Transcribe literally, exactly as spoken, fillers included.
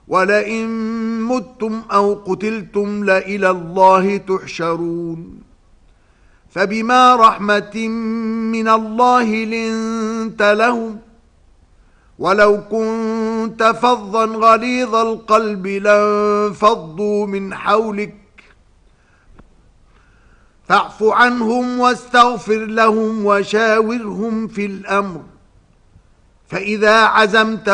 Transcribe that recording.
ولئن متم أو قتلتم لإلى الله تحشرون فبما رحمة من الله لنت لهم ولو كنت فظا غليظ القلب لانفضوا من حولك فاعف عنهم واستغفر لهم وشاورهم في الأمر فإذا عزمت